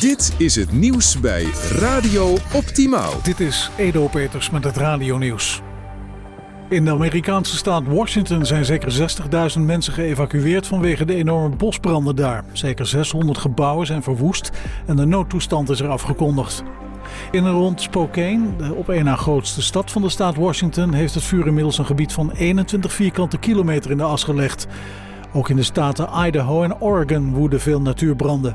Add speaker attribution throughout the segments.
Speaker 1: Dit is het nieuws bij Radio Optimaal.
Speaker 2: Dit is Edo Peters met het radionieuws. In de Amerikaanse staat Washington zijn zeker 60.000 mensen geëvacueerd vanwege de enorme bosbranden daar. Zeker 600 gebouwen zijn verwoest en de noodtoestand is er afgekondigd. In en rond Spokane, de op één na grootste stad van de staat Washington, heeft het vuur inmiddels een gebied van 21 vierkante kilometer in de as gelegd. Ook in de staten Idaho en Oregon woeden veel natuurbranden.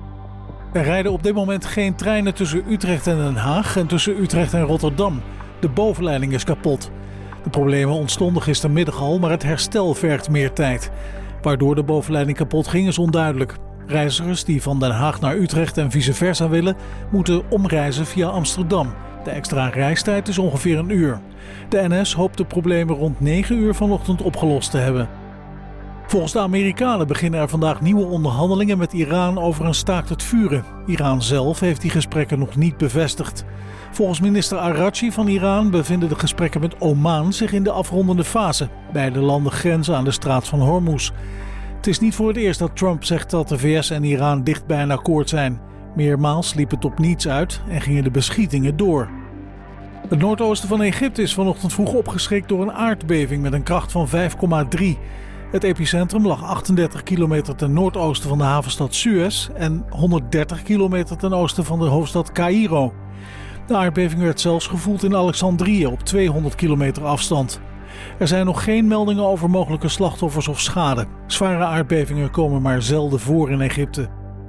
Speaker 2: Er rijden op dit moment geen treinen tussen Utrecht en Den Haag en tussen Utrecht en Rotterdam. De bovenleiding is kapot. De problemen ontstonden gistermiddag al, maar het herstel vergt meer tijd. Waardoor de bovenleiding kapot ging is onduidelijk. Reizigers die van Den Haag naar Utrecht en vice versa willen, moeten omreizen via Amsterdam. De extra reistijd is ongeveer een uur. De NS hoopt de problemen rond 9 uur vanochtend opgelost te hebben. Volgens de Amerikanen beginnen er vandaag nieuwe onderhandelingen met Iran over een staakt het vuren. Iran zelf heeft die gesprekken nog niet bevestigd. Volgens minister Araghchi van Iran bevinden de gesprekken met Oman zich in de afrondende fase. Beide landen grenzen aan de straat van Hormuz. Het is niet voor het eerst dat Trump zegt dat de VS en Iran dicht bij een akkoord zijn. Meermaals liep het op niets uit en gingen de beschietingen door. Het noordoosten van Egypte is vanochtend vroeg opgeschrikt door een aardbeving met een kracht van 5,3. Het epicentrum lag 38 kilometer ten noordoosten van de havenstad Suez en 130 kilometer ten oosten van de hoofdstad Caïro. De aardbeving werd zelfs gevoeld in Alexandrië op 200 kilometer afstand. Er zijn nog geen meldingen over mogelijke slachtoffers of schade. Zware aardbevingen komen maar zelden voor in Egypte.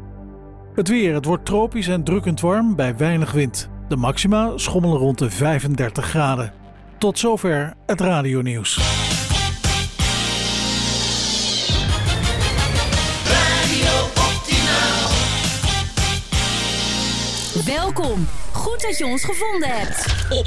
Speaker 2: Het weer, het wordt tropisch en drukkend warm bij weinig wind. De maxima schommelen rond de 35 graden. Tot zover het radionieuws.
Speaker 3: Welkom. Goed dat je ons gevonden hebt.